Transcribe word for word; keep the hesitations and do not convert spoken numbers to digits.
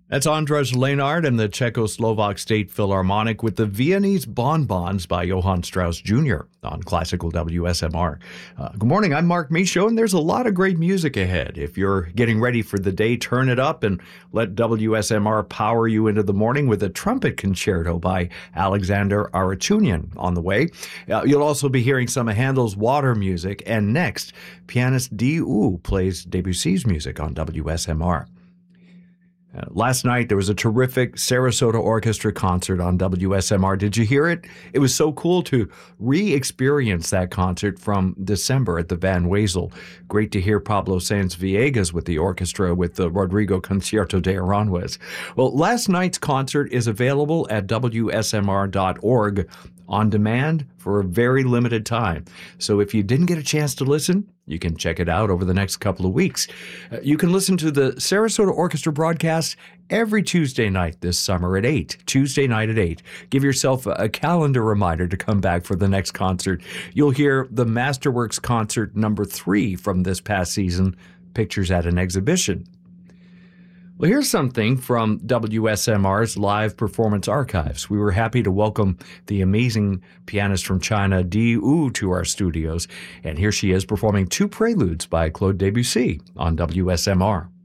That's Andras Lenard and the Czechoslovak State Philharmonic with the Viennese Bonbons by Johann Strauss Junior on Classical W S M R. Uh, good morning, I'm Mark Michaud, and there's a lot of great music ahead. If you're getting ready for the day, turn it up and let W S M R power you into the morning with a trumpet concerto by Alexander Aratunian on the way. Uh, you'll also be hearing some of Handel's Water music, and next, pianist Di Wu plays Debussy's music on W S M R. Uh, last night, there was a terrific Sarasota Orchestra concert on W S M R. Did you hear it? It was so cool to re-experience that concert from December at the Van Wezel. Great to hear Pablo Sanz Villegas with the orchestra with the Rodrigo Concierto de Aranjuez. Well, last night's concert is available at W S M R dot org on demand for a very limited time. So if you didn't get a chance to listen, you can check it out over the next couple of weeks. Uh, you can listen to the Sarasota Orchestra broadcast every Tuesday night this summer at eight. Tuesday night at eight. Give yourself a, a calendar reminder to come back for the next concert. You'll hear the Masterworks concert number three from this past season, Pictures at an Exhibition. Well, here's something from W S M R's live performance archives. We were happy to welcome the amazing pianist from China, Di Wu, to our studios. And here she is performing two preludes by Claude Debussy on W S M R.